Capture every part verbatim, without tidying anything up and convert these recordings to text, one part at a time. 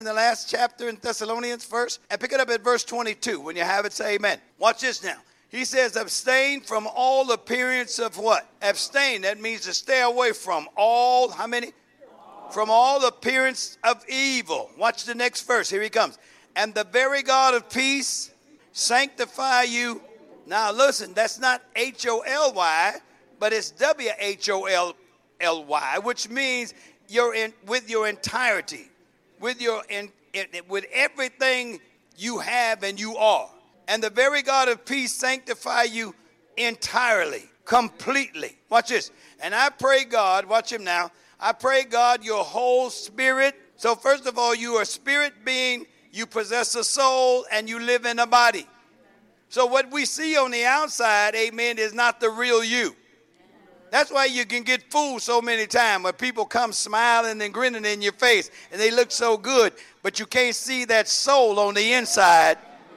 in the last chapter in Thessalonians first, and pick it up at verse twenty-two. When you have it, say amen. Watch this now. He says, abstain from all appearance of what? Abstain. That means to stay away from all, how many? From all appearance of evil. Watch the next verse. Here he comes. And the very God of peace sanctify you. Now listen, that's not H O L Y, but it's W H O L L Y, which means you're in with your entirety, with your in, in with everything you have and you are. And the very God of peace sanctify you entirely, completely. Watch this. And I pray God, watch him now. I pray God your whole spirit. So first of all, you are a spirit being, you possess a soul, and you live in a body. So what we see on the outside, amen, is not the real you. That's why you can get fooled so many times when people come smiling and grinning in your face and they look so good, but you can't see that soul on the inside.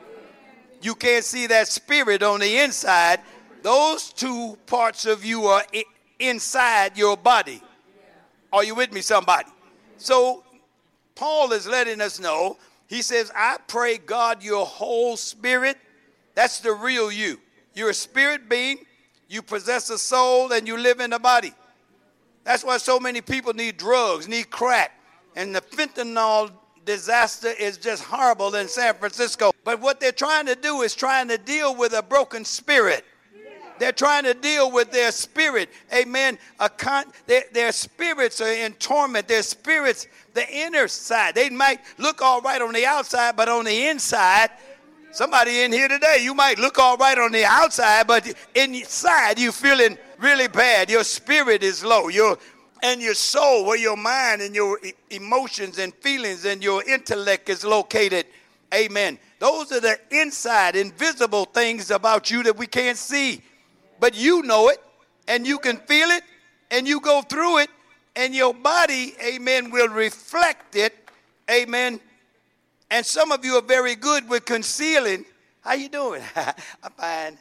You can't see that spirit on the inside. Those two parts of you are I- inside your body. Are you with me, somebody? So Paul is letting us know, he says, I pray God your whole spirit. That's the real you. You're a spirit being. You possess a soul and you live in a body. That's why so many people need drugs, need crack. And the fentanyl disaster is just horrible in San Francisco. But what they're trying to do is trying to deal with a broken spirit. They're trying to deal with their spirit. Amen. A con- their, their spirits are in torment. Their spirits, the inner side. They might look all right on the outside, but on the inside, somebody in here today, you might look all right on the outside, but inside you're feeling really bad. Your spirit is low. Your and your soul, where your mind and your e- emotions and feelings and your intellect is located. Amen. Those are the inside, invisible things about you that we can't see. But you know it, and you can feel it, and you go through it, and your body, amen, will reflect it. Amen. And some of you are very good with concealing. How you doing? I'm fine.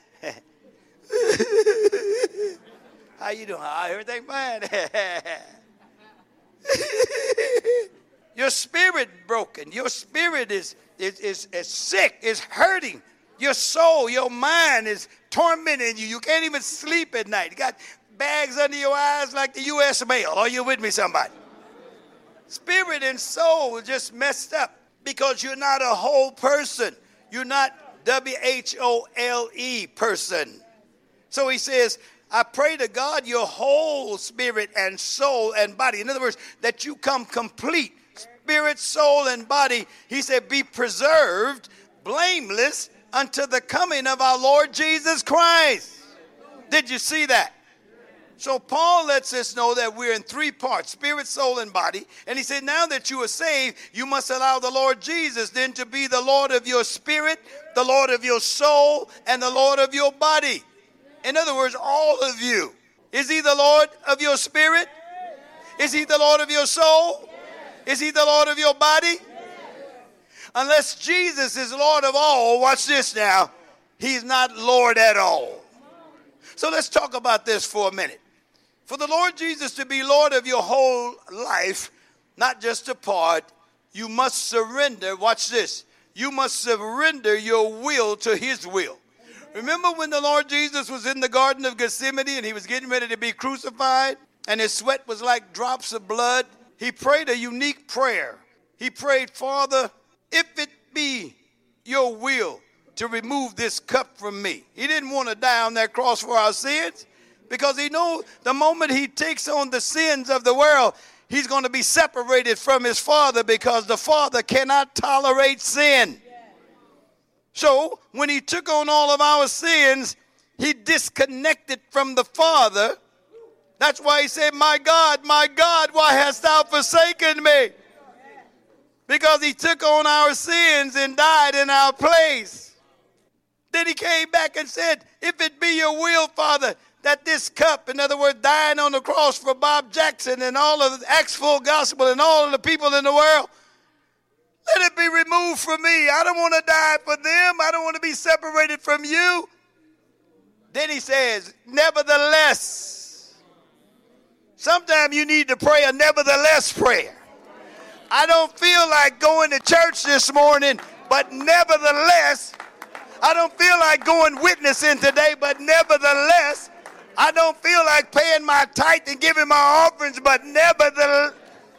How you doing? Oh, everything fine. Your spirit broken. Your spirit is, is, is, is sick, is hurting. Your soul, your mind is tormenting you. You can't even sleep at night. You got bags under your eyes like the U S mail. Are you with me, somebody? Spirit and soul is just messed up. Because you're not a whole person. You're not W H O L E person. So he says, I pray to God your whole spirit and soul and body. In other words, that you come complete. Spirit, soul, and body. He said, be preserved, blameless, unto the coming of our Lord Jesus Christ. Did you see that? So Paul lets us know that we're in three parts, spirit, soul, and body. And he said, now that you are saved, you must allow the Lord Jesus then to be the Lord of your spirit, the Lord of your soul, and the Lord of your body. In other words, all of you. Is he the Lord of your spirit? Is he the Lord of your soul? Is he the Lord of your body? Unless Jesus is Lord of all, watch this now, he's not Lord at all. So let's talk about this for a minute. For the Lord Jesus to be Lord of your whole life, not just a part, you must surrender. Watch this. You must surrender your will to his will. Remember when the Lord Jesus was in the Garden of Gethsemane and he was getting ready to be crucified and his sweat was like drops of blood? He prayed a unique prayer. He prayed, Father, if it be your will to remove this cup from me. He didn't want to die on that cross for our sins. Because he knew the moment he takes on the sins of the world, he's going to be separated from his Father because the Father cannot tolerate sin. So when he took on all of our sins, he disconnected from the Father. That's why he said, my God, my God, why hast thou forsaken me? Because he took on our sins and died in our place. Then he came back and said, if it be your will, Father, that this cup, in other words, dying on the cross for Bob Jackson and all of the Acts Full Gospel and all of the people in the world, let it be removed from me. I don't want to die for them. I don't want to be separated from you. Then he says, nevertheless. Sometimes you need to pray a nevertheless prayer. I don't feel like going to church this morning, but nevertheless, I don't feel like going witnessing today, but nevertheless, I don't feel like paying my tithe and giving my offerings, but nevertheless,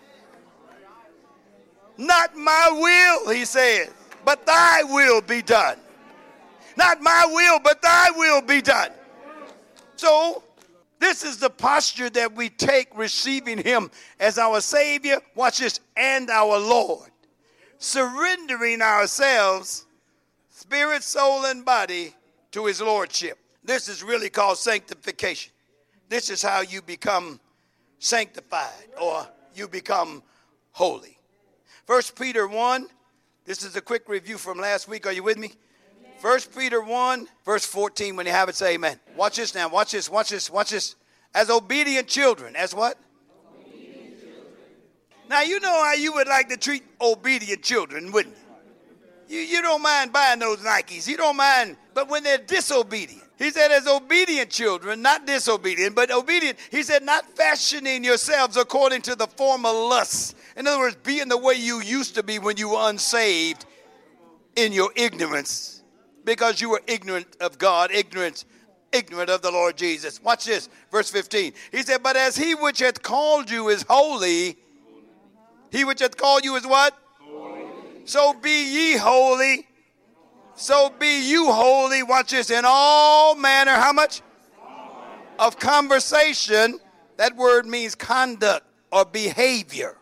not my will, he says, but thy will be done. Not my will, but thy will be done. So, this is the posture that we take receiving him as our Savior, watch this, and our Lord. Surrendering ourselves, spirit, soul, and body, to his lordship. This is really called sanctification. This is how you become sanctified or you become holy. First Peter one, this is a quick review from last week. Are you with me? First Peter one, verse fourteen, when you have it, say amen. Watch this now, watch this, watch this, watch this. As obedient children, as what? Obedient children. Now, you know how you would like to treat obedient children, wouldn't you? You, you don't mind buying those Nikes. You don't mind, but when they're disobedient. He said, as obedient children, not disobedient, but obedient. He said, not fashioning yourselves according to the former lusts. In other words, being the way you used to be when you were unsaved in your ignorance, because you were ignorant of God, ignorant, ignorant of the Lord Jesus. Watch this, verse fifteen. He said, but as he which hath called you is holy, he which hath called you is what? Holy. So be ye holy. So be you holy, watch this, in all manner, how much? Of conversation. That word means conduct or behavior.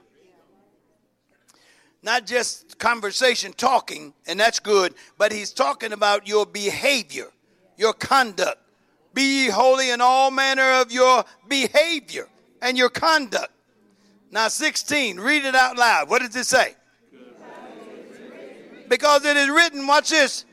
Not just conversation, talking, and that's good, but he's talking about your behavior, your conduct. Be ye holy in all manner of your behavior and your conduct. Now sixteen, read it out loud. What does it say? Because it is written, watch this.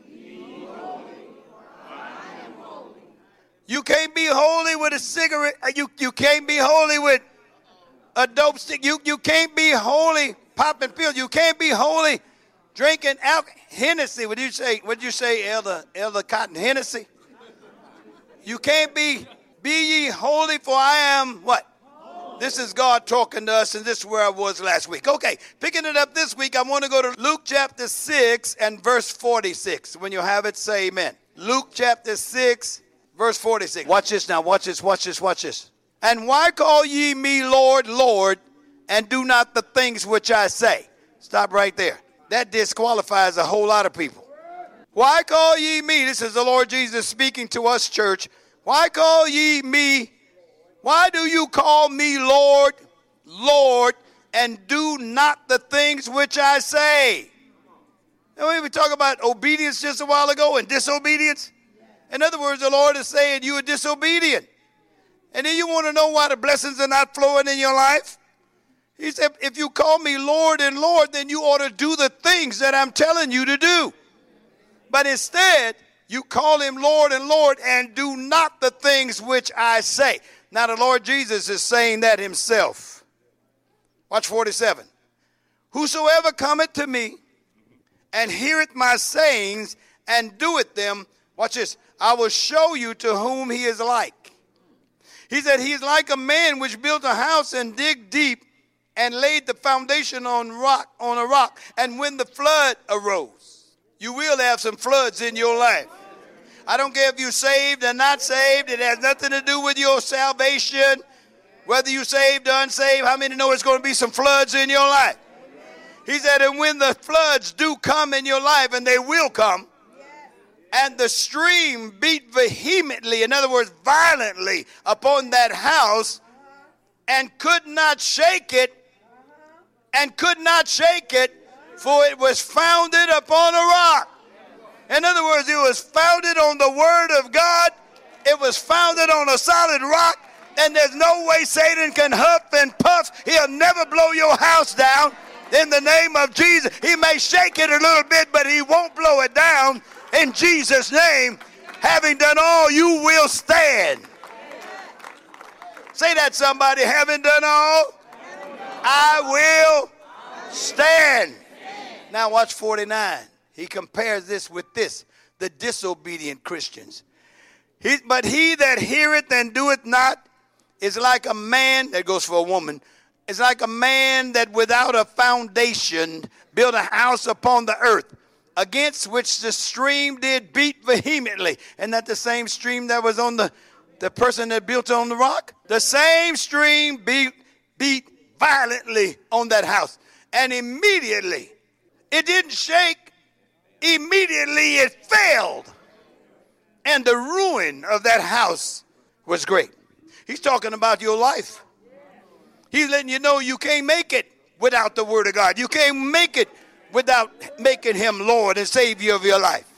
You can't be holy with a cigarette. You, you can't be holy with a dope stick. You, you can't be holy popping pills. You can't be holy drinking alcohol. Hennessy, what did you say? What did you say, Elder, Elder Cotton? Hennessy? You can't be, be ye holy, for I am what? This is God talking to us, and this is where I was last week. Okay, picking it up this week, I want to go to Luke chapter six and verse forty-six. When you have it, say amen. Luke chapter six, verse forty-six. Watch this now, watch this, watch this, watch this. And why call ye me Lord, Lord, and do not the things which I say? Stop right there. That disqualifies a whole lot of people. Why call ye me? This is the Lord Jesus speaking to us, church. Why call ye me? Why do you call me Lord, Lord, and do not the things which I say? And we talked about obedience just a while ago and disobedience. In other words, the Lord is saying you are disobedient. And then you want to know why the blessings are not flowing in your life? He said, if you call me Lord and Lord, then you ought to do the things that I'm telling you to do. But instead, you call him Lord and Lord and do not the things which I say. Now, the Lord Jesus is saying that himself. Watch forty-seven. Whosoever cometh to me and heareth my sayings and doeth them, watch this, I will show you to whom he is like. He said he is like a man which built a house and digged deep and laid the foundation on rock, on a rock. And when the flood arose, you will have some floods in your life. I don't care if you're saved or not saved. It has nothing to do with your salvation. Whether you're saved or unsaved, how many know there's going to be some floods in your life? He said, and when the floods do come in your life, and they will come, and the stream beat vehemently, in other words, violently, upon that house, and could not shake it, and could not shake it, for it was founded upon a rock. In other words, it was founded on the word of God. It was founded on a solid rock, and there's no way Satan can huff and puff. He'll never blow your house down in the name of Jesus. He may shake it a little bit, but he won't blow it down in Jesus' name. Having done all, you will stand. Say that, somebody. Having done all, I will stand. Now watch forty-nine. He compares this with this, the disobedient Christians. He, but he that heareth and doeth not is like a man, that goes for a woman, It's like a man that without a foundation built a house upon the earth, against which the stream did beat vehemently. Isn't that the same stream that was on the, the person that built on the rock? The same stream beat, beat violently on that house. And immediately, it didn't shake. Immediately it failed. And the ruin of that house was great. He's talking about your life. He's letting you know you can't make it without the word of God. You can't make it without making him Lord and Savior of your life.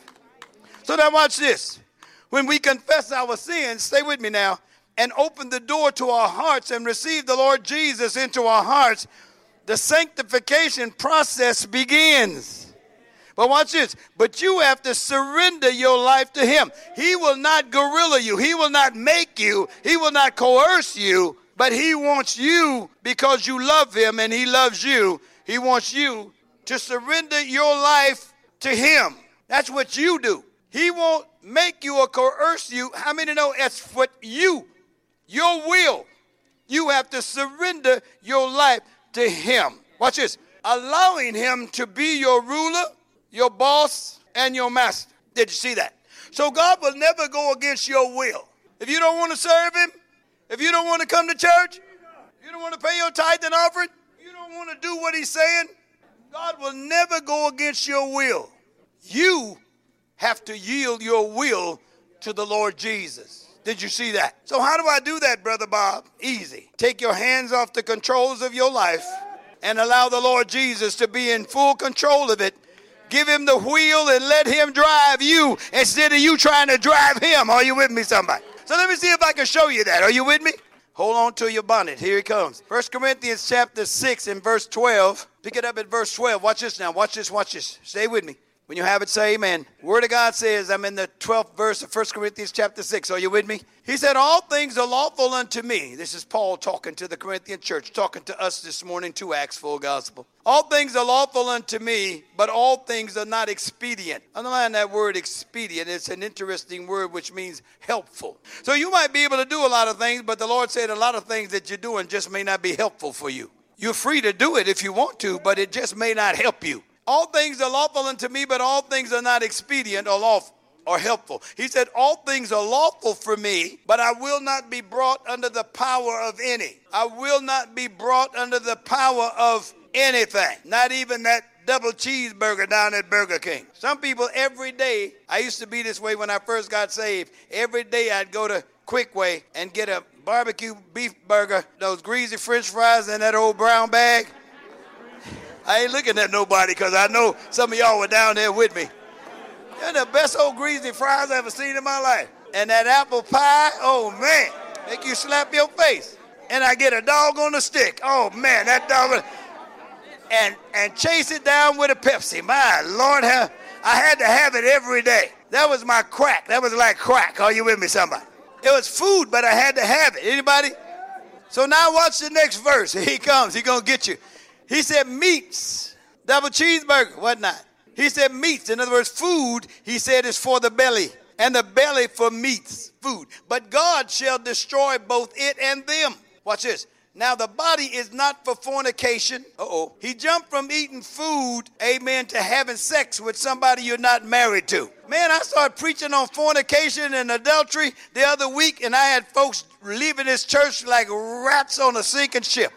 So now watch this. When we confess our sins, stay with me now, and open the door to our hearts and receive the Lord Jesus into our hearts, the sanctification process begins. But watch this. But you have to surrender your life to him. He will not gorilla you. He will not make you. He will not coerce you. But he wants you, because you love him and he loves you, he wants you to surrender your life to him. That's what you do. He won't make you or coerce you. How many know that's what you, your will, you have to surrender your life to him. Watch this. Allowing him to be your ruler, your boss, and your master. Did you see that? So God will never go against your will. If you don't want to serve him, if you don't want to come to church, you don't want to pay your tithe and offering, you don't want to do what he's saying, God will never go against your will. You have to yield your will to the Lord Jesus. Did you see that? So how do I do that, Brother Bob? Easy. Take your hands off the controls of your life and allow the Lord Jesus to be in full control of it. Give him the wheel and let him drive you instead of you trying to drive him. Are you with me, somebody? So let me see if I can show you that. Are you with me? Hold on to your bonnet. Here it comes. First Corinthians chapter six and verse twelve. Pick it up at verse twelve. Watch this now. Watch this. Watch this. Stay with me. When you have it, say amen. Word of God says, I'm in the twelfth verse of First Corinthians chapter six. Are you with me? He said, all things are lawful unto me. This is Paul talking to the Corinthian church, talking to us this morning, to Acts full gospel. All things are lawful unto me, but all things are not expedient. Underline that word expedient. It's an interesting word which means helpful. So you might be able to do a lot of things, but the Lord said a lot of things that you're doing just may not be helpful for you. You're free to do it if you want to, but it just may not help you. All things are lawful unto me, but all things are not expedient or lawful or helpful. He said, all things are lawful for me, but I will not be brought under the power of any. I will not be brought under the power of anything. Not even that double cheeseburger down at Burger King. Some people every day, I used to be this way when I first got saved. Every day I'd go to Quickway and get a barbecue beef burger, those greasy french fries in that old brown bag. I ain't looking at nobody because I know some of y'all were down there with me. They're the best old greasy fries I've ever seen in my life. And that apple pie, oh man, make you slap your face. And I get a dog on a stick. Oh man, that dog. And and chase it down with a Pepsi. My Lord, I had to have it every day. That was my crack. That was like crack. Are you with me, somebody? It was food, but I had to have it. Anybody? So now watch the next verse. Here he comes. He's going to get you. He said meats, double cheeseburger, whatnot. He said meats. In other words, food, he said, is for the belly, and the belly for meats, food. But God shall destroy both it and them. Watch this. Now the body is not for fornication. Uh-oh. He jumped from eating food, amen, to having sex with somebody you're not married to. Man, I started preaching on fornication and adultery the other week, and I had folks leaving this church like rats on a sinking ship.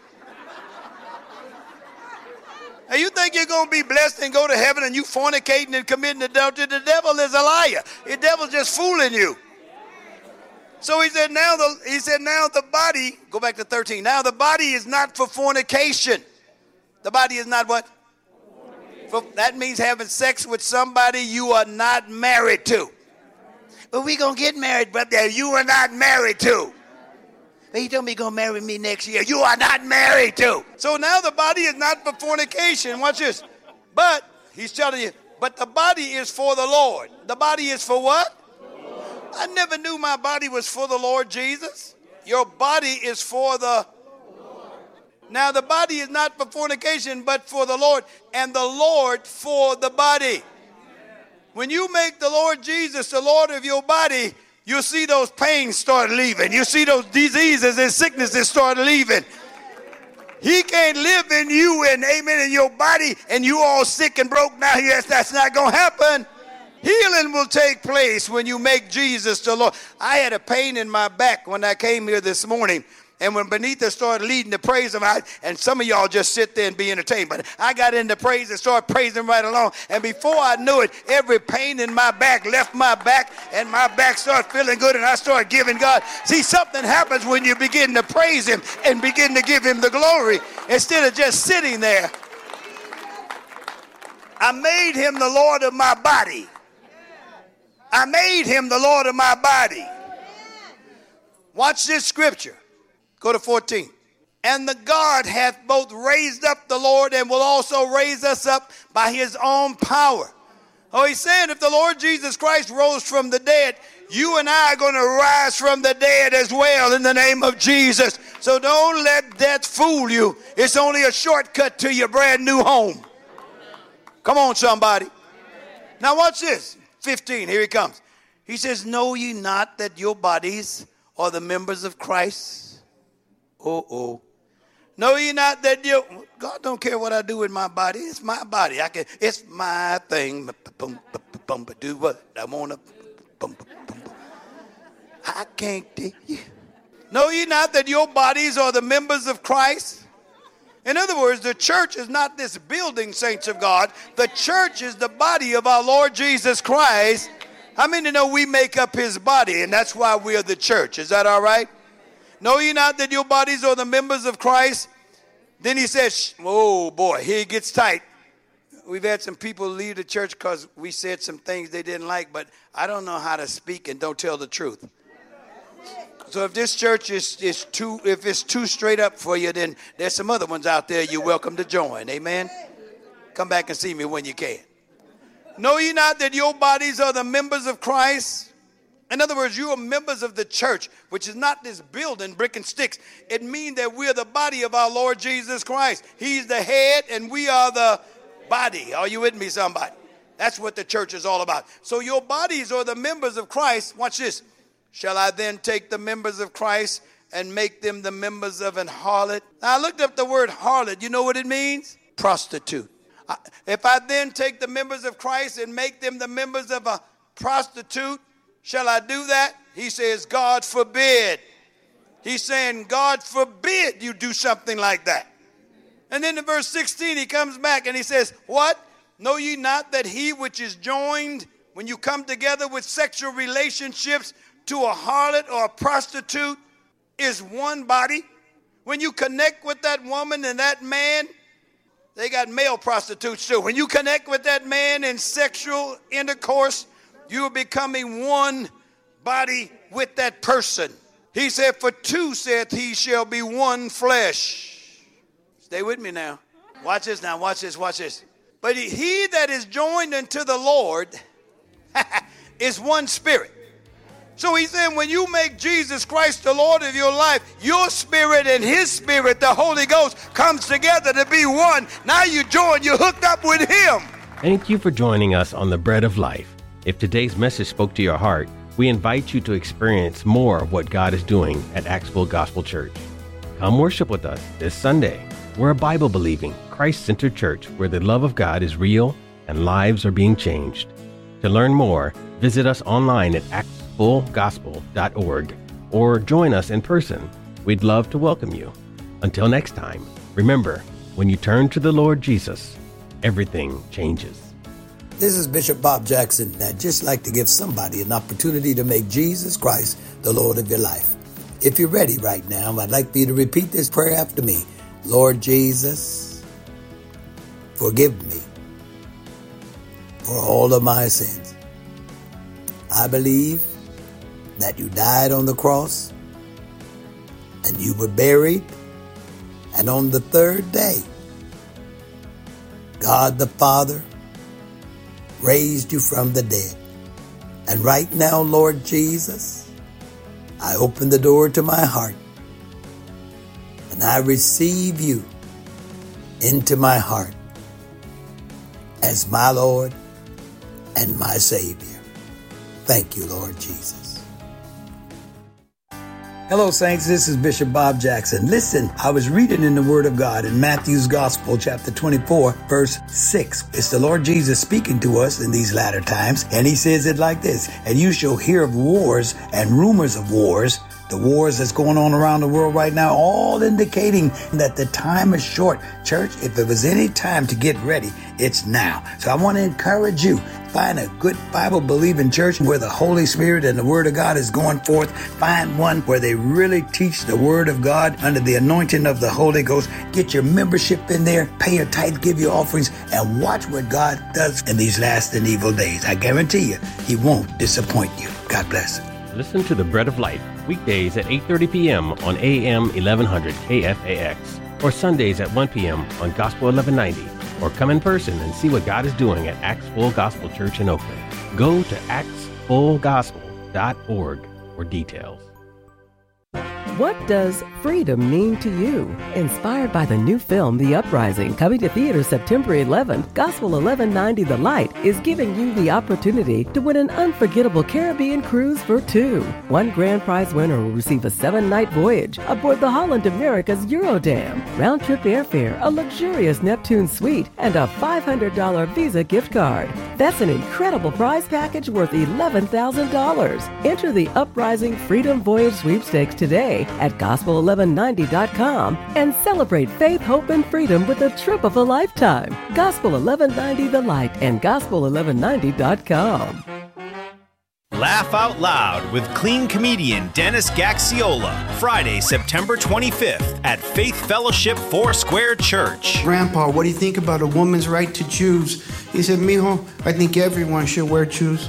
Now, you think you're going to be blessed and go to heaven and you fornicating and committing adultery? The devil is a liar. The devil's just fooling you. So he said, now the he said, now the body, go back to thirteen. Now the body is not for fornication. The body is not what? For, that means having sex with somebody you are not married to. But we going to get married, brother. You are not married to. He told me he's going to marry me next year. You are not married to. So now the body is not for fornication. Watch this. But, he's telling you, but the body is for the Lord. The body is for what? I never knew my body was for the Lord Jesus. Your body is for the Lord. Now the body is not for fornication, but for the Lord. And the Lord for the body. When you make the Lord Jesus the Lord of your body, you'll see those pains start leaving. You see those diseases and sicknesses start leaving. He can't live in you and amen in your body and you all sick and broke now. Yes, that's not going to happen. Healing will take place when you make Jesus the Lord. I had a pain in my back when I came here this morning. And when Benita started leading the praise of I, and some of y'all just sit there and be entertained, but I got into praise and started praising right along. And before I knew it, every pain in my back left my back, and my back started feeling good, and I started giving God. See, something happens when you begin to praise him and begin to give him the glory instead of just sitting there. I made him the Lord of my body. I made him the Lord of my body. Watch this scripture. Go to fourteen. And the God hath both raised up the Lord and will also raise us up by his own power. Oh, he's saying if the Lord Jesus Christ rose from the dead, you and I are going to rise from the dead as well in the name of Jesus. So don't let death fool you. It's only a shortcut to your brand new home. Come on, somebody. Now watch this. fifteen, here he comes. He says, know ye not that your bodies are the members of Christ? Oh, oh. Know ye not that you, God don't care what I do with my body. It's my body. I can, it's my thing. Do what I want to. I can't do you. Know ye not that your bodies are the members of Christ? In other words, the church is not this building, saints of God. The church is the body of our Lord Jesus Christ. How many know we make up his body, and that's why we are the church? Is that all right? Know ye not that your bodies are the members of Christ? Then he says, oh boy, here it gets tight. We've had some people leave the church because we said some things they didn't like, but I don't know how to speak and don't tell the truth. So if this church is, is too, if it's too straight up for you, then there's some other ones out there you're welcome to join. Amen. Come back and see me when you can. Know ye not that your bodies are the members of Christ? In other words, you are members of the church, which is not this building, brick and sticks. It means that we're the body of our Lord Jesus Christ. He's the head and we are the body. Are you with me, somebody? That's what the church is all about. So your bodies are the members of Christ. Watch this. Shall I then take the members of Christ and make them the members of an harlot? Now, I looked up the word harlot. You know what it means? Prostitute. If I then take the members of Christ and make them the members of a prostitute, shall I do that? He says, God forbid. He's saying, God forbid you do something like that. And then in verse sixteen, he comes back and he says, what? Know ye not that he which is joined, when you come together with sexual relationships to a harlot or a prostitute, is one body? When you connect with that woman and that man, they got male prostitutes too. When you connect with that man in sexual intercourse, you are becoming one body with that person. He said, for two, saith he, shall be one flesh. Stay with me now. Watch this now. Watch this. Watch this. But he that is joined unto the Lord is one spirit. So he's saying when you make Jesus Christ the Lord of your life, your spirit and his spirit, the Holy Ghost, comes together to be one. Now you join, you're hooked up with him. Thank you for joining us on The Bread of Life. If today's message spoke to your heart, we invite you to experience more of what God is doing at Axville Gospel Church. Come worship with us this Sunday. We're a Bible-believing, Christ-centered church where the love of God is real and lives are being changed. To learn more, visit us online at axville gospel dot org or join us in person. We'd love to welcome you. Until next time, remember, when you turn to the Lord Jesus, everything changes. This is Bishop Bob Jackson, and I'd just like to give somebody an opportunity to make Jesus Christ the Lord of your life. If you're ready right now, I'd like for you to repeat this prayer after me. Lord Jesus, forgive me for all of my sins. I believe that you died on the cross and you were buried, and on the third day, God the Father raised you from the dead. And right now, Lord Jesus, I open the door to my heart and I receive you into my heart as my Lord and my Savior. Thank you, Lord Jesus. Hello, Saints. This is Bishop Bob Jackson. Listen, I was reading in the Word of God in Matthew's Gospel, chapter twenty-four, verse six. It's the Lord Jesus speaking to us in these latter times, and he says it like this: and you shall hear of wars and rumors of wars. The wars that's going on around the world right now, all indicating that the time is short. Church, if it was any time to get ready, it's now. So I want to encourage you, find a good Bible-believing church where the Holy Spirit and the Word of God is going forth. Find one where they really teach the Word of God under the anointing of the Holy Ghost. Get your membership in there, pay your tithe, give your offerings, and watch what God does in these last and evil days. I guarantee you, He won't disappoint you. God bless. Listen to The Bread of Life weekdays at eight thirty p.m. on A M eleven hundred K F A X or Sundays at one p.m. on Gospel eleven ninety, or come in person and see what God is doing at Acts Full Gospel Church in Oakland. Go to acts full gospel dot org for details. What does freedom mean to you? Inspired by the new film, The Uprising, coming to theaters September eleventh, Gospel eleven ninety The Light is giving you the opportunity to win an unforgettable Caribbean cruise for two. One grand prize winner will receive a seven-night voyage aboard the Holland America's Eurodam, round-trip airfare, a luxurious Neptune suite, and a five hundred dollars Visa gift card. That's an incredible prize package worth eleven thousand dollars. Enter the Uprising Freedom Voyage Sweepstakes today at gospel eleven ninety dot com and celebrate faith, hope, and freedom with a trip of a lifetime. Gospel eleven ninety The Light and gospel eleven ninety dot com. Laugh Out Loud with clean comedian Dennis Gaxiola, Friday, September twenty-fifth at Faith Fellowship Foursquare Church. Grandpa, what do you think about a woman's right to choose? He said, mijo, I think everyone should wear shoes.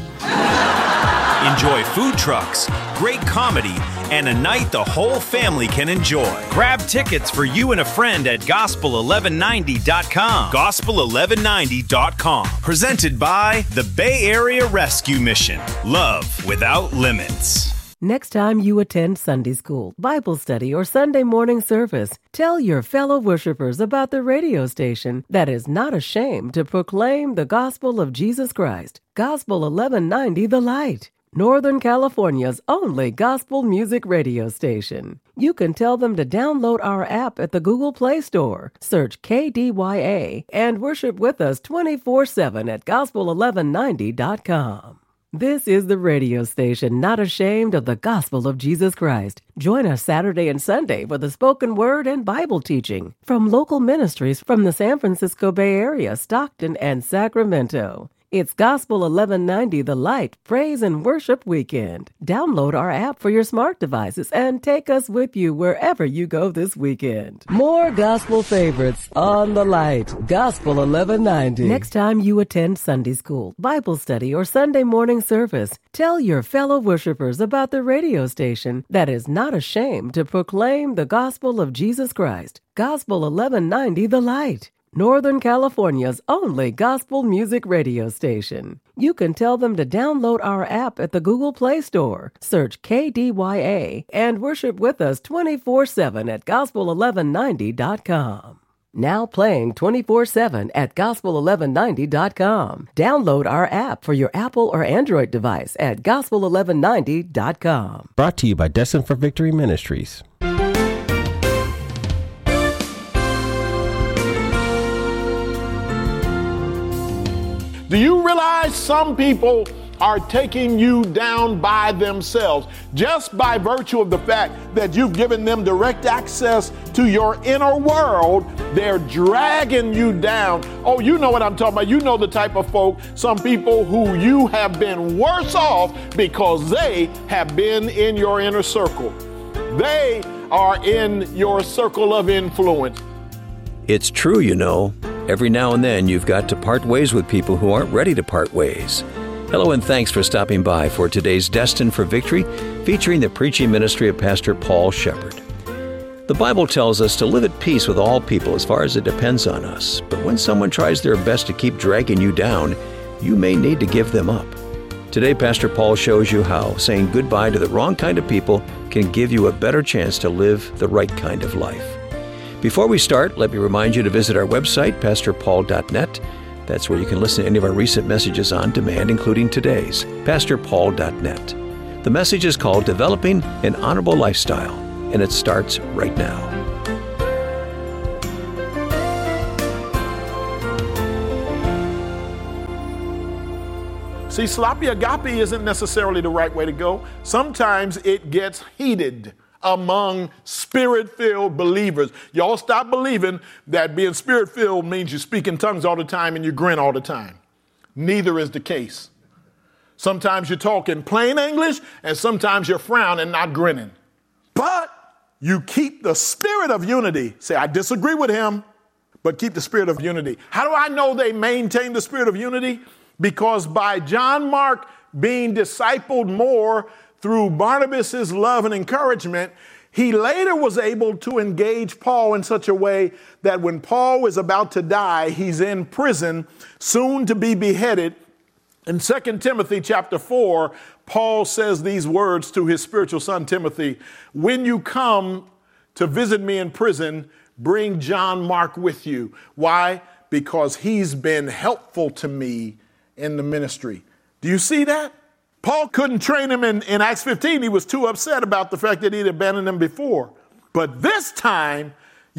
Enjoy food trucks, great comedy, and a night the whole family can enjoy. Grab tickets for you and a friend at gospel eleven ninety dot com. gospel eleven ninety dot com. Presented by the Bay Area Rescue Mission. Love without limits. Next time you attend Sunday school, Bible study, or Sunday morning service, tell your fellow worshipers about the radio station that is not ashamed to proclaim the gospel of Jesus Christ. Gospel eleven ninety The Light, Northern California's only gospel music radio station. You can tell them to download our app at the Google Play Store. Search K D Y A and worship with us twenty-four seven at gospel eleven ninety dot com. This is the radio station not ashamed of the gospel of Jesus Christ. Join us Saturday and Sunday for the spoken word and Bible teaching from local ministries from the San Francisco Bay Area, Stockton, and Sacramento. It's Gospel eleven ninety The Light Praise and Worship Weekend. Download our app for your smart devices and take us with you wherever you go this weekend. More gospel favorites on The Light. Gospel eleven ninety. Next time you attend Sunday school, Bible study, or Sunday morning service, tell your fellow worshipers about the radio station that is not ashamed to proclaim the gospel of Jesus Christ. Gospel eleven ninety The Light, Northern California's only gospel music radio station. You can tell them to download our app at the Google Play Store. Search K D Y A and worship with us twenty-four seven at gospel eleven ninety dot com. Now playing twenty-four seven at gospel eleven ninety dot com. Download our app for your Apple or Android device at gospel eleven ninety dot com. Brought to you by Destined for Victory Ministries. Do you realize some people are taking you down by themselves just by virtue of the fact that you've given them direct access to your inner world? They're dragging you down. Oh, you know what I'm talking about. You know the type of folk, some people who you have been worse off because they have been in your inner circle. They are in your circle of influence. It's true, you know. Every now and then you've got to part ways with people who aren't ready to part ways. Hello and thanks for stopping by for today's Destined for Victory, featuring the preaching ministry of Pastor Paul Shepherd. The Bible tells us to live at peace with all people as far as it depends on us. But when someone tries their best to keep dragging you down, you may need to give them up. Today, Pastor Paul shows you how saying goodbye to the wrong kind of people can give you a better chance to live the right kind of life. Before we start, let me remind you to visit our website, pastor paul dot net. That's where you can listen to any of our recent messages on demand, including today's, pastor paul dot net. The message is called Developing an Honorable Lifestyle, and it starts right now. See, sloppy agape isn't necessarily the right way to go. Sometimes it gets heated among spirit-filled believers. Y'all stop believing that being spirit-filled means you speak in tongues all the time and you grin all the time. Neither is the case. Sometimes you talk in plain English and sometimes you frown and not grinning. But you keep the spirit of unity. Say, I disagree with him, but keep the spirit of unity. How do I know they maintain the spirit of unity? Because by John Mark being discipled more through Barnabas's love and encouragement, he later was able to engage Paul in such a way that when Paul was about to die, he's in prison, soon to be beheaded. In Second Timothy chapter four, Paul says these words to his spiritual son Timothy, when you come to visit me in prison, bring John Mark with you. Why? Because he's been helpful to me in the ministry. Do you see that? Paul couldn't train him in, in Acts fifteen. He was too upset about the fact that he'd abandoned him before. But this time,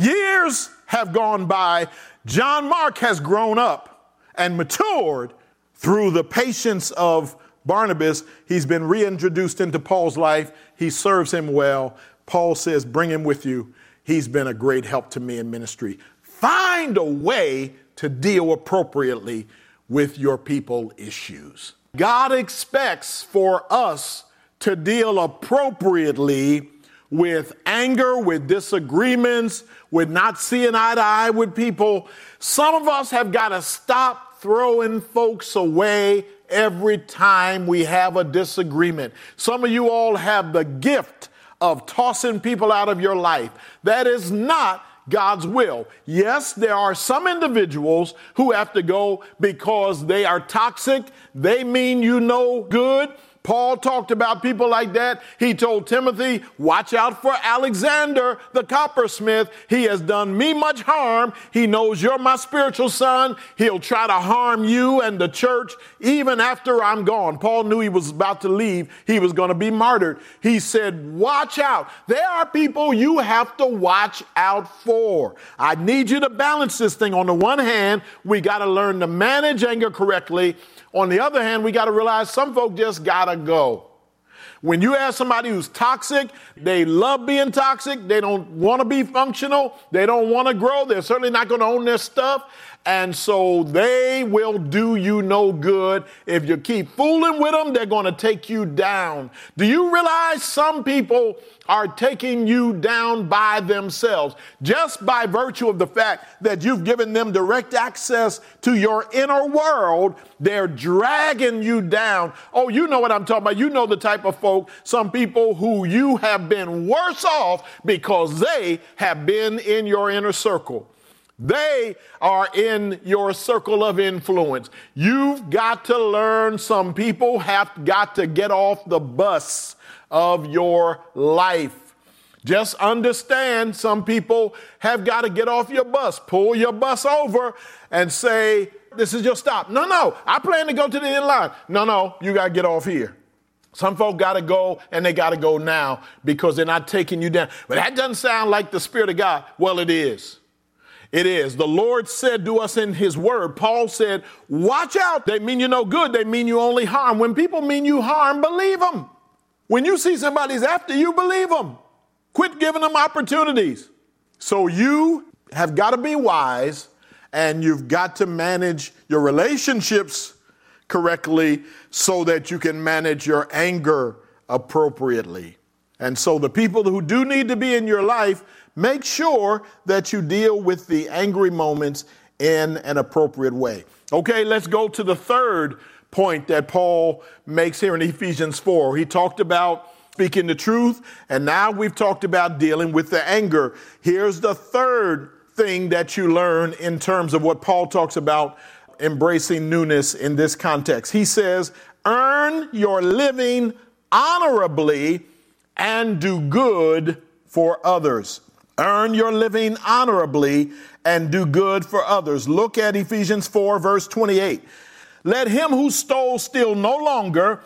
years have gone by. John Mark has grown up and matured through the patience of Barnabas. He's been reintroduced into Paul's life. He serves him well. Paul says, bring him with you. He's been a great help to me in ministry. Find a way to deal appropriately with your people issues. God expects for us to deal appropriately with anger, with disagreements, with not seeing eye to eye with people. Some of us have got to stop throwing folks away every time we have a disagreement. Some of you all have the gift of tossing people out of your life. That is not God's will. Yes, there are some individuals who have to go because they are toxic. They mean you no good. Paul talked about people like that. He told Timothy, watch out for Alexander, the coppersmith. He has done me much harm. He knows you're my spiritual son. He'll try to harm you and the church even after I'm gone. Paul knew he was about to leave. He was going to be martyred. He said, watch out. There are people you have to watch out for. I need you to balance this thing. On the one hand, we got to learn to manage anger correctly. On the other hand, we got to realize some folk just got to go. When you have somebody who's toxic, they love being toxic. They don't want to be functional. They don't want to grow. They're certainly not going to own their stuff. And so they will do you no good. If you keep fooling with them, they're going to take you down. Do you realize some people are taking you down by themselves just by virtue of the fact that you've given them direct access to your inner world? They're dragging you down. Oh, you know what I'm talking about. You know the type of folk, some people who you have been worse off because they have been in your inner circle. They are in your circle of influence. You've got to learn. Some people have got to get off the bus of your life. Just understand, some people have got to get off your bus. Pull your bus over and say, this is your stop. No, no, I plan to go to the end line. No, no, you got to get off here. Some folk got to go, and they got to go now because they're not taking you down. But that doesn't sound like the Spirit of God. Well, it is. It is. The Lord said to us in his word, Paul said, watch out. They mean you no good. They mean you only harm. When people mean you harm, believe them. When you see somebody's after you, believe them. Quit giving them opportunities. So you have got to be wise, and you've got to manage your relationships correctly so that you can manage your anger appropriately. And so the people who do need to be in your life, make sure that you deal with the angry moments in an appropriate way. Okay, let's go to the third point that Paul makes here in Ephesians four. He talked about speaking the truth, and now we've talked about dealing with the anger. Here's the third thing that you learn in terms of what Paul talks about embracing newness in this context. He says, earn your living honorably and do good for others. Earn your living honorably and do good for others. Look at Ephesians four, verse twenty-eight. Let him who stole steal no longer,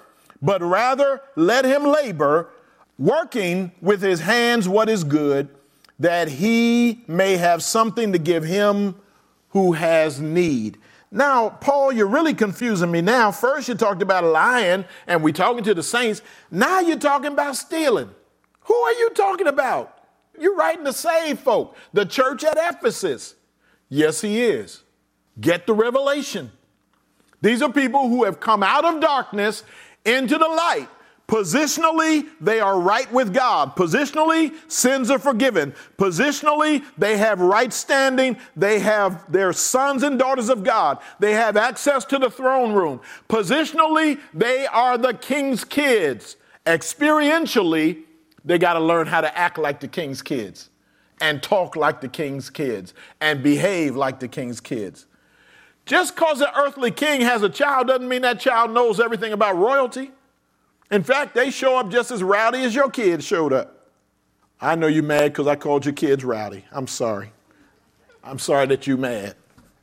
but rather let him labor, working with his hands what is good, that he may have something to give him who has need. Now, Paul, you're really confusing me now. First, you talked about lying, and we're talking to the saints. Now you're talking about stealing. Who are you talking about? You're writing to save folk. The church at Ephesus. Yes, he is. Get the revelation. These are people who have come out of darkness into the light. Positionally, they are right with God. Positionally, sins are forgiven. Positionally, they have right standing. They have their sons and daughters of God. They have access to the throne room. Positionally, they are the king's kids. Experientially, they got to learn how to act like the king's kids and talk like the king's kids and behave like the king's kids. Just because an earthly king has a child doesn't mean that child knows everything about royalty. In fact, they show up just as rowdy as your kids showed up. I know you're mad because I called your kids rowdy. I'm sorry. I'm sorry that you're mad.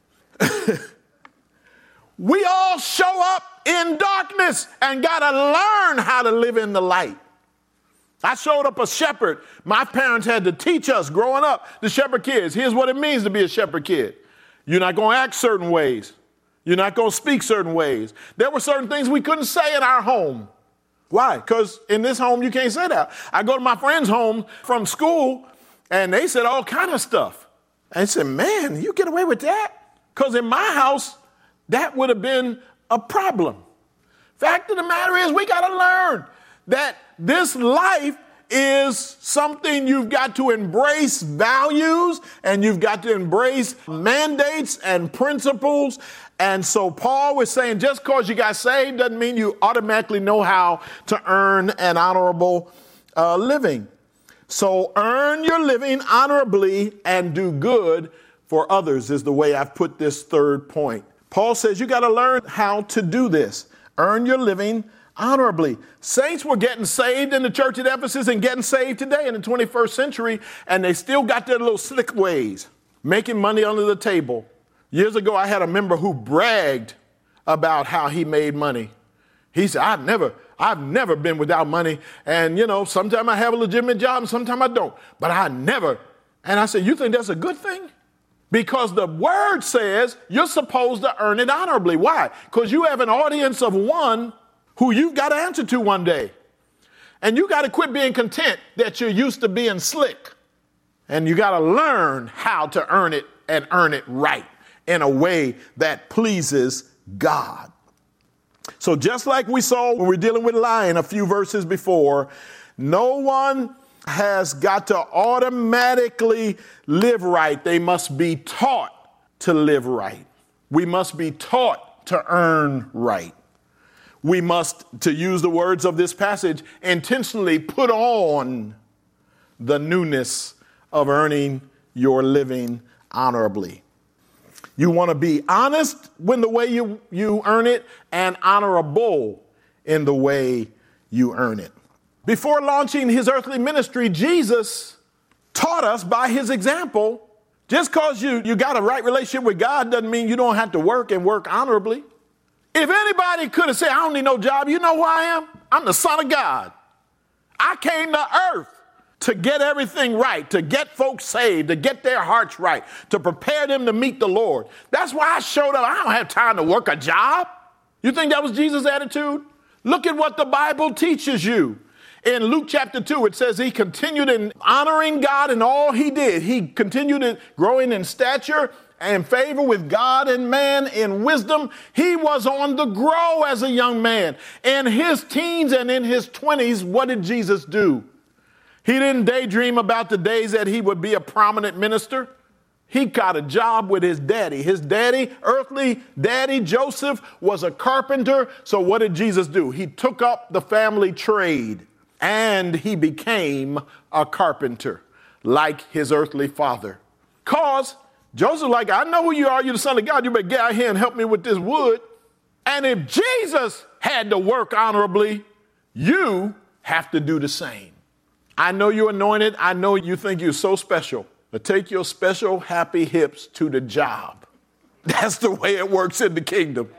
We all show up in darkness and got to learn how to live in the light. I showed up a shepherd. My parents had to teach us growing up, the shepherd kids. Here's what it means to be a shepherd kid. You're not going to act certain ways. You're not going to speak certain ways. There were certain things we couldn't say in our home. Why? Because in this home, you can't say that. I go to my friend's home from school, and they said all kind of stuff. I said, man, you get away with that? Because in my house, that would have been a problem. Fact of the matter is, we got to learn that this life is something you've got to embrace values, and you've got to embrace mandates and principles. And so Paul was saying, just because you got saved doesn't mean you automatically know how to earn an honorable uh, living. So earn your living honorably and do good for others is the way I've put this third point. Paul says you got to learn how to do this. Earn your living honorably. Saints were getting saved in the church at Ephesus and getting saved today in the twenty-first century, and they still got their little slick ways, making money under the table. Years ago, I had a member who bragged about how he made money. He said, I've never, I've never been without money. And, you know, sometimes I have a legitimate job and sometimes I don't. But I never. And I said, you think that's a good thing? Because the word says you're supposed to earn it honorably. Why? Because you have an audience of one who you've got to answer to one day. And you got to quit being content that you're used to being slick. And you got to learn how to earn it and earn it right, in a way that pleases God. So just like we saw when we were dealing with lying a few verses before, no one has got to automatically live right. They must be taught to live right. We must be taught to earn right. We must, to use the words of this passage, intentionally put on the newness of earning your living honorably. You want to be honest in the way you, you earn it and honorable in the way you earn it. Before launching his earthly ministry, Jesus taught us by his example. Just because you, you got a right relationship with God doesn't mean you don't have to work and work honorably. If anybody could have said, I don't need no job, you know who I am? I'm the Son of God. I came to earth to get everything right, to get folks saved, to get their hearts right, to prepare them to meet the Lord. That's why I showed up. I don't have time to work a job. You think that was Jesus' attitude? Look at what the Bible teaches you. In Luke chapter two, it says he continued in honoring God in all he did. He continued in growing in stature and favor with God and man in wisdom. He was on the grow as a young man. In his teens and in his twenties, what did Jesus do? He didn't daydream about the days that he would be a prominent minister. He got a job with his daddy. His daddy, earthly daddy, Joseph, was a carpenter. So what did Jesus do? He took up the family trade and he became a carpenter like his earthly father. Cause Joseph like, I know who you are. You're the Son of God. You better get out here and help me with this wood. And if Jesus had to work honorably, you have to do the same. I know you're anointed. I know you think you're so special. But take your special happy hips to the job. That's the way it works in the kingdom.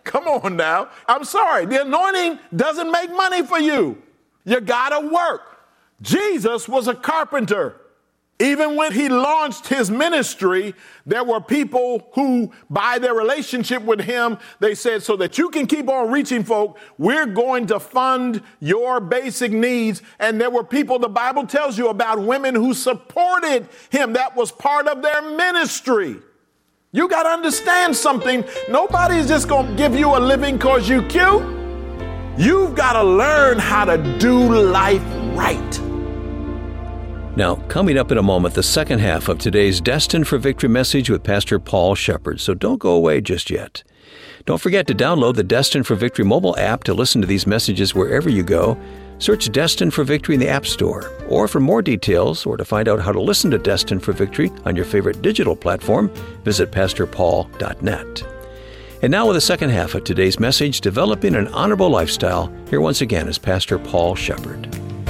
Come on now. I'm sorry. The anointing doesn't make money for you. You gotta work. Jesus was a carpenter. Even when he launched his ministry, there were people who, by their relationship with him, they said, so that you can keep on reaching folk, we're going to fund your basic needs. And there were people, the Bible tells you about women who supported him. That was part of their ministry. You got to understand something. Nobody's just going to give you a living because you cute. You've got to learn how to do life right. Now, coming up in a moment, the second half of today's Destined for Victory message with Pastor Paul Shepard. So don't go away just yet. Don't forget to download the Destined for Victory mobile app to listen to these messages wherever you go. Search Destined for Victory in the App Store. Or for more details or to find out how to listen to Destined for Victory on your favorite digital platform, visit pastor paul dot net. And now with the second half of today's message, Developing an Honorable Lifestyle, here once again is Pastor Paul Shepard.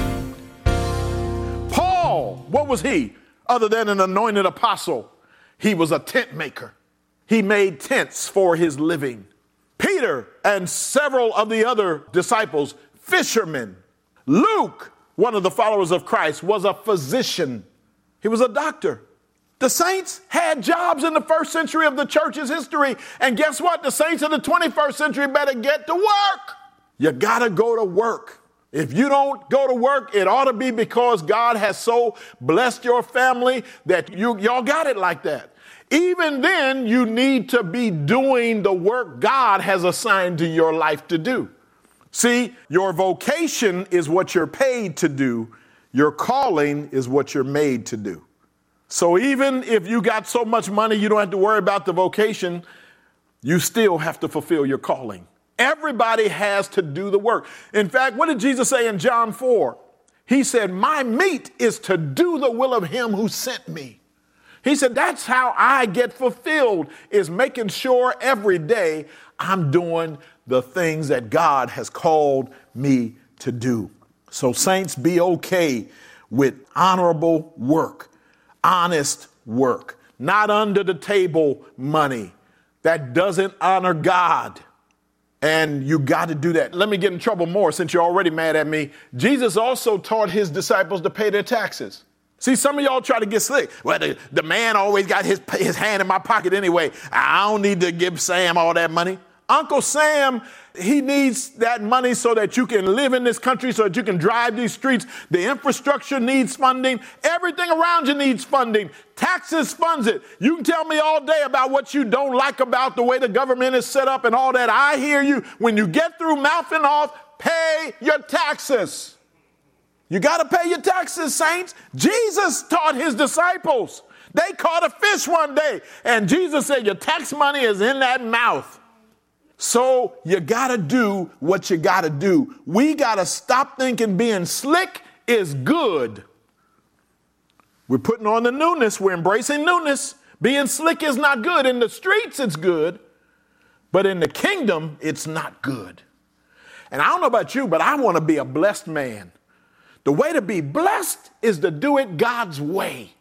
What was he other than an anointed apostle? He was a tent maker. He made tents for his living. Peter and several of the other disciples, fishermen. Luke, one of the followers of Christ, was a physician. He was a doctor. The saints had jobs in the first century of the church's history. And guess what? The saints in the twenty-first century better get to work. You got to go to work. If you don't go to work, it ought to be because God has so blessed your family that you, y'all got it like that. Even then, you need to be doing the work God has assigned to your life to do. See, your vocation is what you're paid to do. Your calling is what you're made to do. So even if you got so much money, you don't have to worry about the vocation, you still have to fulfill your calling. Everybody has to do the work. In fact, what did Jesus say in John four? He said, my meat is to do the will of him who sent me. He said, that's how I get fulfilled, is making sure every day I'm doing the things that God has called me to do. So saints, be okay with honorable work, honest work, not under the table money that doesn't honor God. And you got to do that. Let me get in trouble more since you're already mad at me. Jesus also taught his disciples to pay their taxes. See, some of y'all try to get slick. Well, the, the man always got his, his hand in my pocket anyway. I don't need to give Sam all that money. Uncle Sam, he needs that money so that you can live in this country, so that you can drive these streets. The infrastructure needs funding. Everything around you needs funding. Taxes funds it. You can tell me all day about what you don't like about the way the government is set up and all that. I hear you. When you get through mouthing off, pay your taxes. You got to pay your taxes, saints. Jesus taught his disciples. They caught a fish one day, and Jesus said, your tax money is in that mouth. So you got to do what you got to do. We got to stop thinking being slick is good. We're putting on the newness. We're embracing newness. Being slick is not good. In the streets, it's good. But in the kingdom, it's not good. And I don't know about you, but I want to be a blessed man. The way to be blessed is to do it God's way.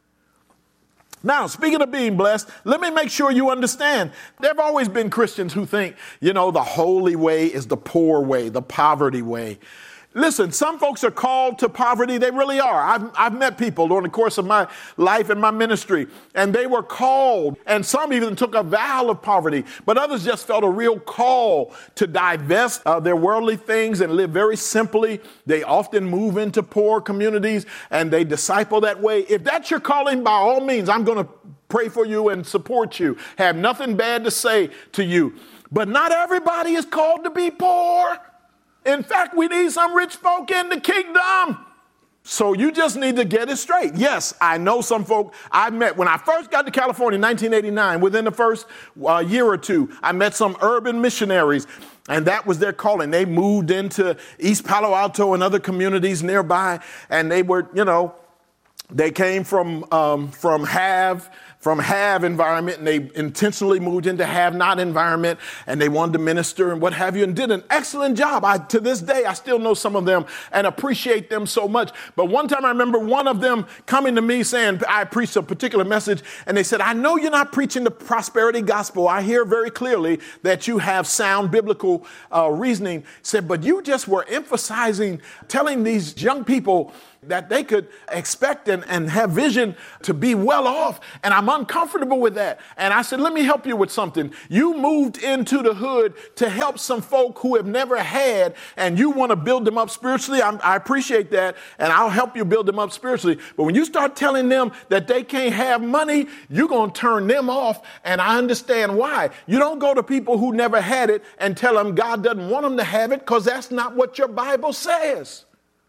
Now, speaking of being blessed, let me make sure you understand. There have always been Christians who think, you know, the holy way is the poor way, the poverty way. Listen, some folks are called to poverty. They really are. I've, I've met people during the course of my life and my ministry, and they were called, and some even took a vow of poverty, but others just felt a real call to divest uh, their worldly things and live very simply. They often move into poor communities, and they disciple that way. If that's your calling, by all means, I'm going to pray for you and support you. Have nothing bad to say to you. But not everybody is called to be poor. In fact, we need some rich folk in the kingdom. So you just need to get it straight. Yes, I know some folk I met when I first got to California in nineteen eighty-nine. Within the first uh, year or two, I met some urban missionaries, and that was their calling. They moved into East Palo Alto and other communities nearby, and they were, you know, they came from um, from have from have environment, and they intentionally moved into have not environment, and they wanted to minister and what have you, and did an excellent job. I, to this day, I still know some of them and appreciate them so much. But one time I remember one of them coming to me saying, I preached a particular message, and they said, I know you're not preaching the prosperity gospel. I hear very clearly that you have sound biblical uh, reasoning. Said, but you just were emphasizing, telling these young people that they could expect and, and have vision to be well off. And I'm uncomfortable with that. And I said, let me help you with something. You moved into the hood to help some folk who have never had, and you want to build them up spiritually. I'm, I appreciate that. And I'll help you build them up spiritually. But when you start telling them that they can't have money, you're going to turn them off. And I understand why. You don't go to people who never had it and tell them God doesn't want them to have it, because that's not what your Bible says.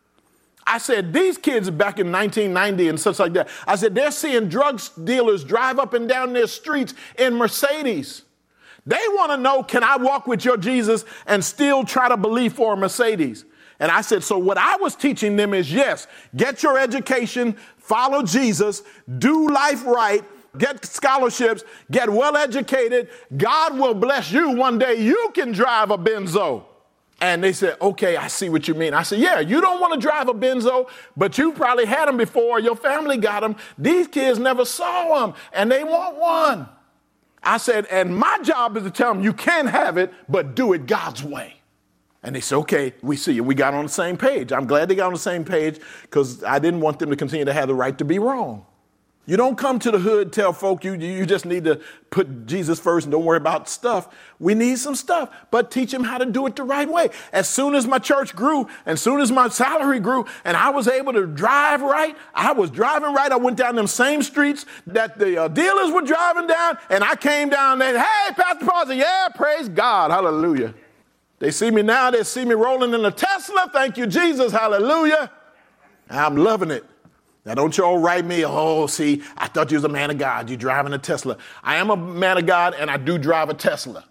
I said, these kids back in nineteen ninety and such like that, I said, they're seeing drug dealers drive up and down their streets in Mercedes. They want to know, can I walk with your Jesus and still try to believe for a Mercedes? And I said, so what I was teaching them is, yes, get your education, follow Jesus, do life right, get scholarships, get well educated. God will bless you. One day you can drive a Benzo. And they said, okay, I see what you mean. I said, yeah, you don't want to drive a Benzo, but you probably had them before. Your family got them. These kids never saw them, and they want one. I said, and my job is to tell them you can have it, but do it God's way. And they said, okay, we see you. We got on the same page. I'm glad they got on the same page, because I didn't want them to continue to have the right to be wrong. You don't come to the hood, tell folk you, you just need to put Jesus first and don't worry about stuff. We need some stuff, but teach them how to do it the right way. As soon as my church grew, as soon as my salary grew, and I was able to drive right, I was driving right. I went down them same streets that the uh, dealers were driving down, and I came down there, hey, Pastor Paul, said, yeah, praise God, hallelujah. They see me now, they see me rolling in a Tesla, thank you, Jesus, hallelujah. I'm loving it. Now, don't y'all write me, oh, see, I thought you was a man of God. You're driving a Tesla. I am a man of God, and I do drive a Tesla.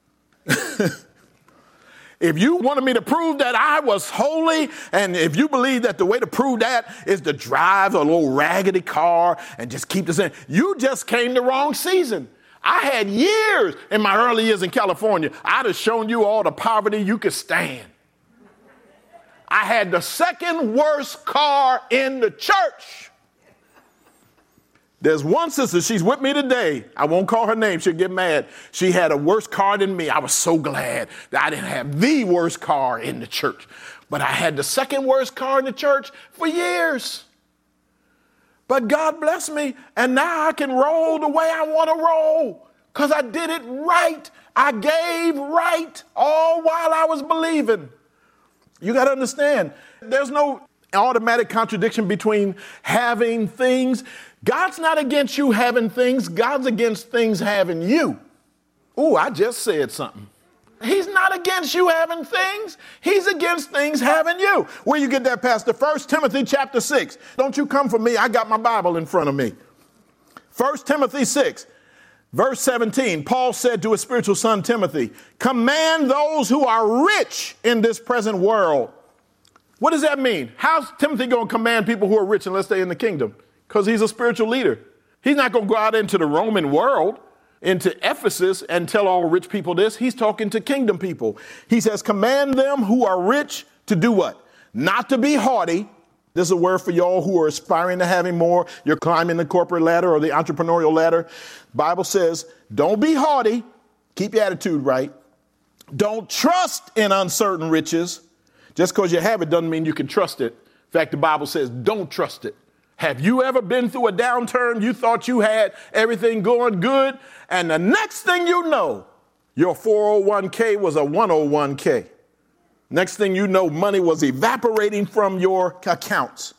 If you wanted me to prove that I was holy, and if you believe that the way to prove that is to drive a little raggedy car and just keep the same, you just came the wrong season. I had years in my early years in California. I'd have shown you all the poverty you could stand. I had the second worst car in the church. There's one sister, she's with me today. I won't call her name, she'll get mad. She had a worse car than me. I was so glad that I didn't have the worst car in the church. But I had the second worst car in the church for years. But God bless me, and now I can roll the way I want to roll, because I did it right. I gave right all while I was believing. You got to understand, there's no automatic contradiction between having things. God's not against you having things. God's against things having you. Ooh, I just said something. He's not against you having things. He's against things having you. Where you get that, Pastor? First Timothy chapter six. Don't you come for me. I got my Bible in front of me. First Timothy six. Verse seventeen, Paul said to his spiritual son, Timothy, command those who are rich in this present world. What does that mean? How's Timothy going to command people who are rich unless they're in the kingdom? Because he's a spiritual leader. He's not going to go out into the Roman world, into Ephesus, and tell all rich people this. He's talking to kingdom people. He says, command them who are rich to do what? Not to be haughty. This is a word for y'all who are aspiring to having more. You're climbing the corporate ladder or the entrepreneurial ladder. Bible says, don't be haughty. Keep your attitude right. Don't trust in uncertain riches. Just because you have it doesn't mean you can trust it. In fact, the Bible says, don't trust it. Have you ever been through a downturn? You thought you had everything going good, and the next thing you know, your four oh one k was a one oh one k. Next thing you know, money was evaporating from your accounts.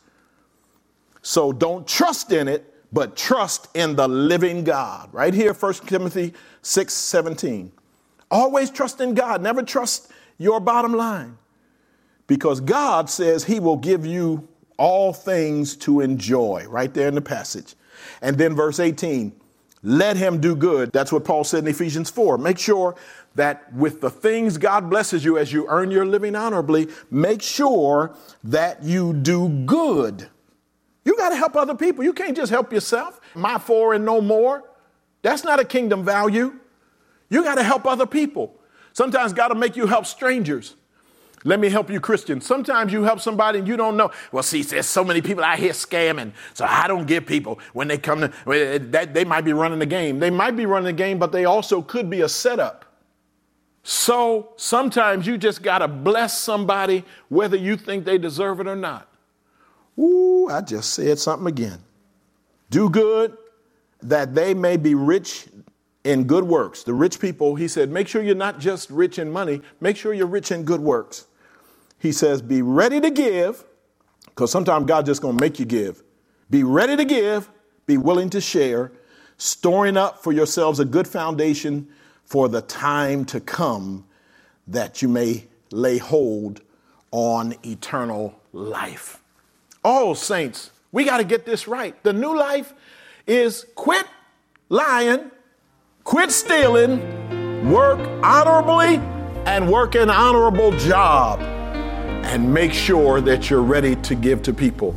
So don't trust in it, but trust in the living God. Right here, First Timothy six seventeen. Always trust in God. Never trust your bottom line. Because God says he will give you all things to enjoy. Right there in the passage. And then verse eighteen. Let him do good. That's what Paul said in Ephesians four. Make sure that with the things God blesses you as you earn your living honorably, make sure that you do good. You got to help other people. You can't just help yourself. My four and no more. That's not a kingdom value. You got to help other people. Sometimes God will make you help strangers. Let me help you, Christian. Sometimes you help somebody and you don't know. Well, see, there's so many people out here scamming, so I don't give people when they come to, that they might be running the game. They might be running the game, but they also could be a setup. So sometimes you just got to bless somebody whether you think they deserve it or not. Ooh, I just said something again. Do good that they may be rich in good works. The rich people, he said, make sure you're not just rich in money. Make sure you're rich in good works. He says, be ready to give, because sometimes God's just going to make you give. Be ready to give, be willing to share, storing up for yourselves a good foundation for the time to come, that you may lay hold on eternal life. Oh, saints, we got to get this right. The new life is quit lying, quit stealing, work honorably, and work an honorable job. And make sure that you're ready to give to people.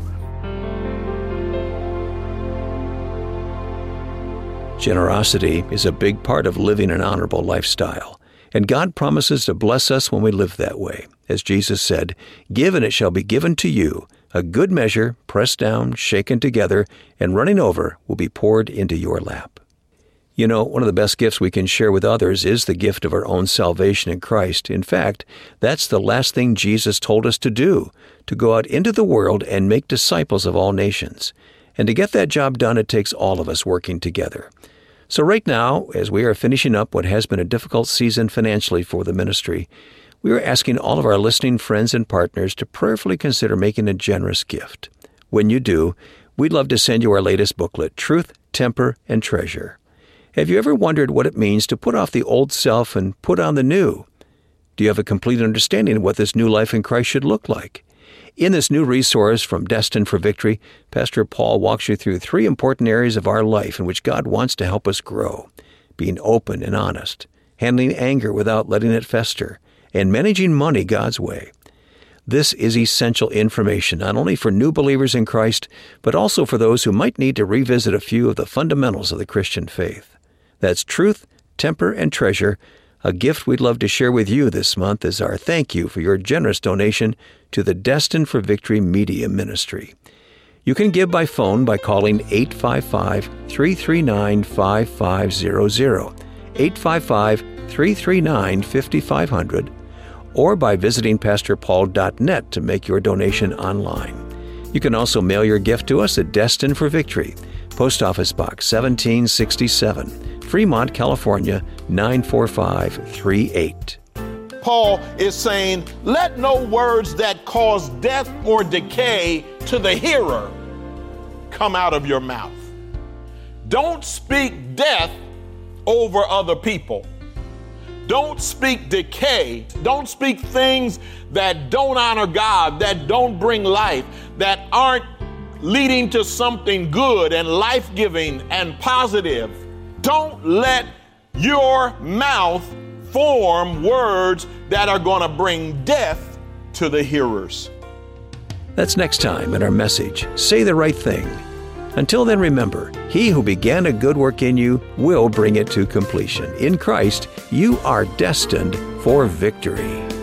Generosity is a big part of living an honorable lifestyle. And God promises to bless us when we live that way. As Jesus said, give and it shall be given to you. A good measure, pressed down, shaken together, and running over will be poured into your lap. You know, one of the best gifts we can share with others is the gift of our own salvation in Christ. In fact, that's the last thing Jesus told us to do, to go out into the world and make disciples of all nations. And to get that job done, it takes all of us working together. So right now, as we are finishing up what has been a difficult season financially for the ministry, we are asking all of our listening friends and partners to prayerfully consider making a generous gift. When you do, we'd love to send you our latest booklet, Truth, Temper, and Treasure. Have you ever wondered what it means to put off the old self and put on the new? Do you have a complete understanding of what this new life in Christ should look like? In this new resource from Destined for Victory, Pastor Paul walks you through three important areas of our life in which God wants to help us grow: being open and honest, handling anger without letting it fester, and managing money God's way. This is essential information not only for new believers in Christ, but also for those who might need to revisit a few of the fundamentals of the Christian faith. That's Truth, Temper, and Treasure, a gift we'd love to share with you this month as our thank you for your generous donation to the Destined for Victory Media Ministry. You can give by phone by calling eight five five, three three nine, five five zero zero, eight five five, three three nine, five five zero zero, or by visiting pastor paul dot net to make your donation online. You can also mail your gift to us at Destined for Victory, Post Office Box seventeen sixty-seven, Fremont, California, nine four five three eight. Paul is saying, let no words that cause death or decay to the hearer come out of your mouth. Don't speak death over other people. Don't speak decay. Don't speak things that don't honor God, that don't bring life, that aren't leading to something good and life-giving and positive. Don't let your mouth form words that are going to bring death to the hearers. That's next time in our message, Say the Right Thing. Until then, remember, he who began a good work in you will bring it to completion. In Christ, you are destined for victory.